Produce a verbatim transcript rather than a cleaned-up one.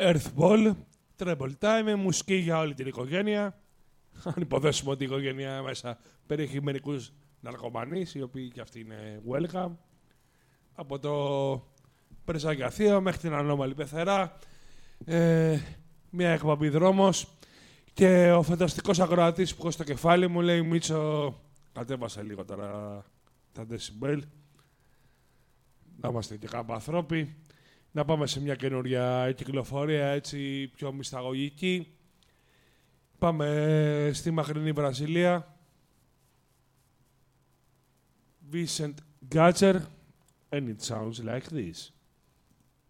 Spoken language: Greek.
Earthball, Treble Time, μουσική για όλη την οικογένεια. Αν υποδέσουμε ότι η οικογένεια μέσα περιέχει μερικούς ναρκωμανείς, οι οποίοι και αυτοί είναι welcome. Από το Πρεζάκια Θείο μέχρι την Ανώμαλη Πεθερά. Ε, μια εκπομπή δρόμος. Και ο φανταστικός ακροατής που έχω στο κεφάλι μου λέει: Μίτσο, κατέβασα λίγο τώρα τα decibel. Να είμαστε και κάπου ανθρώποι. Να πάμε σε μια καινούρια κυκλοφορία έτσι πιο μυσταγωγική. Πάμε στη μακρινή Βραζιλία. Vincent Gatcher, and it sounds like this.